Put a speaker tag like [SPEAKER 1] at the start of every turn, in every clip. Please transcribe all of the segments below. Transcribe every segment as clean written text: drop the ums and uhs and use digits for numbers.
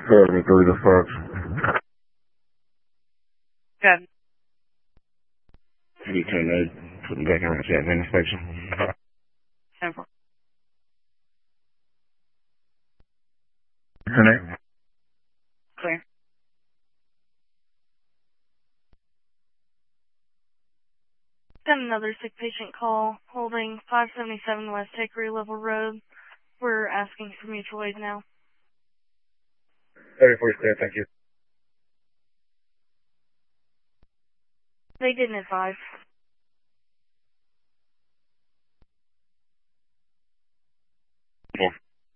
[SPEAKER 1] 73 to Fox.
[SPEAKER 2] Good.
[SPEAKER 1] 10-8, putting back on the inspection.
[SPEAKER 2] 10-4.
[SPEAKER 1] 10-8.
[SPEAKER 2] Clear. Got another sick patient call holding 577 West Hickory Level Road. We're asking for mutual aid now.
[SPEAKER 1] 34 is clear, thank you.
[SPEAKER 2] They didn't advise.
[SPEAKER 1] Cool.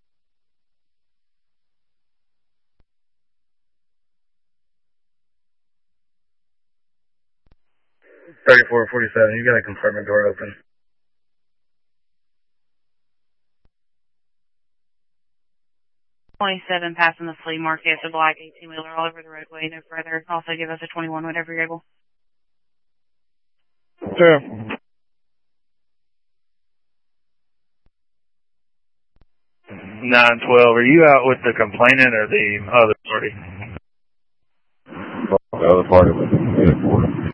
[SPEAKER 1] 34-47, you got a compartment door open.
[SPEAKER 2] .27 passing the flea market, the black 18-wheeler all over the roadway, no further. Also give us a 21 whenever you're able.
[SPEAKER 1] Sure. 912, are you out with the complainant or the other party? The other party was 8-4.